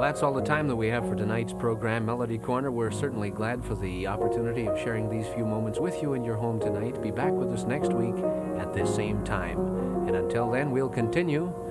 that's all the time that we have for tonight's program, Melody Corner. We're certainly glad for the opportunity of sharing these few moments with you in your home tonight. Be back with us next week at this same time. And until then, we'll continue